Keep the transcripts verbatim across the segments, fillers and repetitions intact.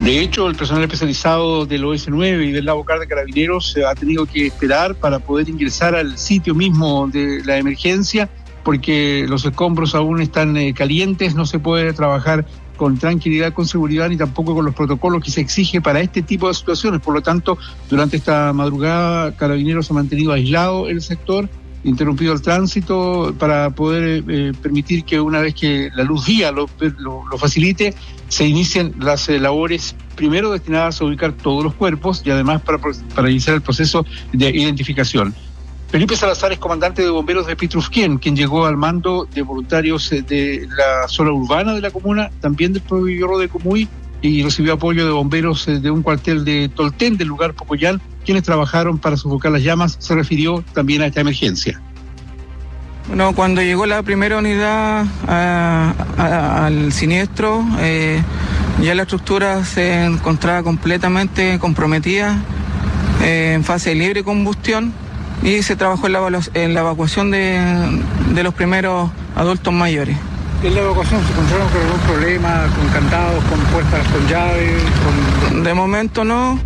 De hecho, el personal especializado del O S nueve y del Lavocar de Carabineros ha tenido que esperar para poder ingresar al sitio mismo de la emergencia, porque los escombros aún están eh, calientes, no se puede trabajar con tranquilidad, con seguridad, ni tampoco con los protocolos que se exige para este tipo de situaciones. Por lo tanto, durante esta madrugada, Carabineros ha mantenido aislado el sector, interrumpido el tránsito para poder eh, permitir que una vez que la luz guía lo, lo, lo facilite, se inicien las eh, labores primero destinadas a ubicar todos los cuerpos y además para, para iniciar el proceso de identificación. Felipe Salazar es comandante de bomberos de Pitrufquén, quien llegó al mando de voluntarios de la zona urbana de la comuna, también del pueblo de Comuy, y recibió apoyo de bomberos de un cuartel de Tolten, del lugar Pocoyal, quienes trabajaron para sofocar las llamas. Se refirió también a esta emergencia. Bueno, cuando llegó la primera unidad a, a, al siniestro, eh, ya la estructura se encontraba completamente comprometida, eh, en fase de libre combustión, y se trabajó en la, en la evacuación de, de los primeros adultos mayores. ¿En la evacuación se encontraron con algún problema, con candados, con puertas con llaves? Con... De momento no.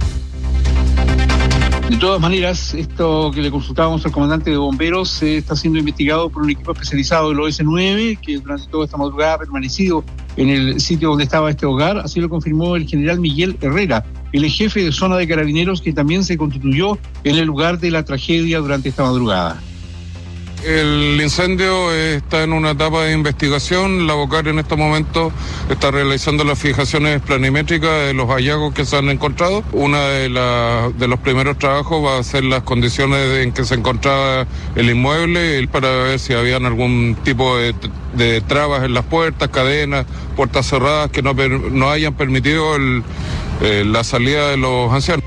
De todas maneras, esto que le consultábamos al comandante de bomberos eh, está siendo investigado por un equipo especializado del O S nueve, que durante toda esta madrugada ha permanecido en el sitio donde estaba este hogar. Así lo confirmó el general Miguel Herrera, el jefe de zona de Carabineros, que también se constituyó en el lugar de la tragedia durante esta madrugada. El incendio está en una etapa de investigación. La Lavocar en este momento está realizando las fijaciones planimétricas de los hallazgos que se han encontrado. Una de, la, de los primeros trabajos va a ser las condiciones en que se encontraba el inmueble, para ver si habían algún tipo de, de trabas en las puertas, cadenas, puertas cerradas que no, no hayan permitido el, eh, la salida de los ancianos.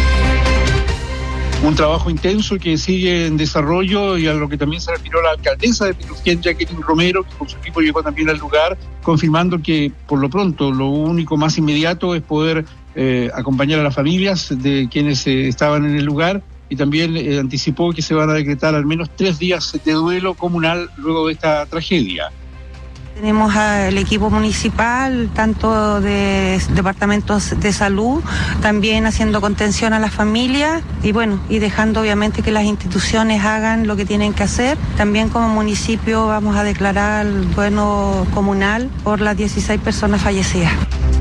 Un trabajo intenso que sigue en desarrollo, y a lo que también se refirió la alcaldesa de Pitrufquén, Jacqueline Romero, que con su equipo llegó también al lugar, confirmando que por lo pronto lo único más inmediato es poder eh, acompañar a las familias de quienes eh, estaban en el lugar, y también eh, anticipó que se van a decretar al menos tres días de duelo comunal luego de esta tragedia. Tenemos al equipo municipal, tanto de departamentos de salud, también haciendo contención a las familias y bueno, y dejando obviamente que las instituciones hagan lo que tienen que hacer. También como municipio vamos a declarar duelo comunal por las dieciséis personas fallecidas.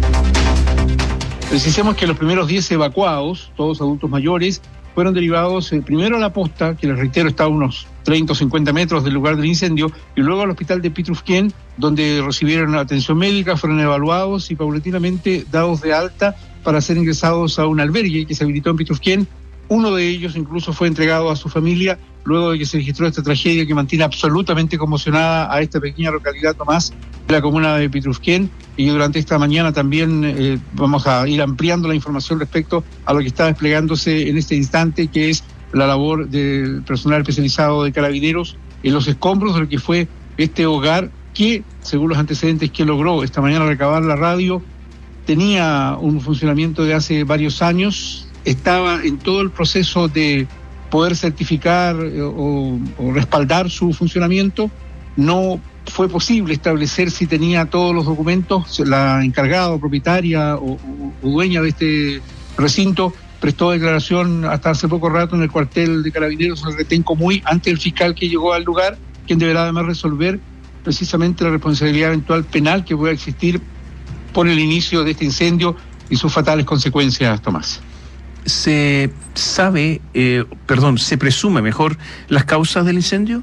Precisemos que los primeros diez evacuados, todos adultos mayores, fueron derivados eh, primero a la posta, que les reitero está a unos treinta o cincuenta metros del lugar del incendio, y luego al hospital de Pitrufquén, donde recibieron atención médica, fueron evaluados y paulatinamente dados de alta para ser ingresados a un albergue que se habilitó en Pitrufquén. Uno de ellos incluso fue entregado a su familia luego de que se registró esta tragedia que mantiene absolutamente conmocionada a esta pequeña localidad, Tomás, de la comuna de Pitrufquén. Y durante esta mañana también eh, vamos a ir ampliando la información respecto a lo que está desplegándose en este instante, que es la labor del personal especializado de Carabineros en los escombros de lo que fue este hogar que, según los antecedentes que logró esta mañana recabar la radio, tenía un funcionamiento de hace varios años, estaba en todo el proceso de poder certificar eh, o, o respaldar su funcionamiento. No fue posible establecer si tenía todos los documentos. La encargada o propietaria o, o, o dueña de este recinto prestó declaración hasta hace poco rato en el cuartel de Carabineros, en el retén Comuy, ante el fiscal que llegó al lugar, quien deberá además resolver precisamente la responsabilidad eventual penal que pueda existir por el inicio de este incendio y sus fatales consecuencias, Tomás. ¿Se sabe, eh, perdón, se presume mejor las causas del incendio?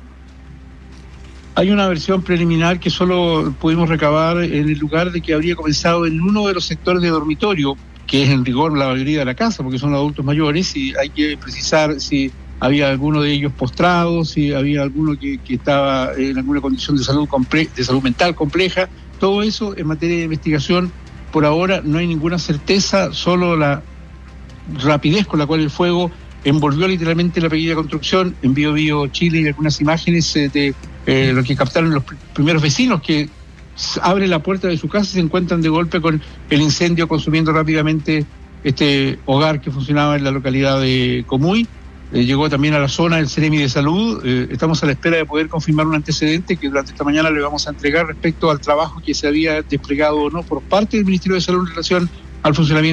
Hay una versión preliminar que solo pudimos recabar en el lugar de que habría comenzado en uno de los sectores de dormitorio, que es en rigor la mayoría de la casa, porque son adultos mayores, y hay que precisar si había alguno de ellos postrado, si había alguno que, que estaba en alguna condición de salud comple- de salud mental compleja. Todo eso en materia de investigación, por ahora no hay ninguna certeza, solo la rapidez con la cual el fuego envolvió literalmente la pequeña construcción. En Bio Bio Chile y algunas imágenes eh, de eh, lo que captaron los pr- primeros vecinos que abren la puerta de su casa y se encuentran de golpe con el incendio consumiendo rápidamente este hogar que funcionaba en la localidad de Comuy. Eh, llegó también a la zona el Ceremi de Salud. Eh, estamos a la espera de poder confirmar un antecedente que durante esta mañana le vamos a entregar respecto al trabajo que se había desplegado o no por parte del Ministerio de Salud en relación al funcionamiento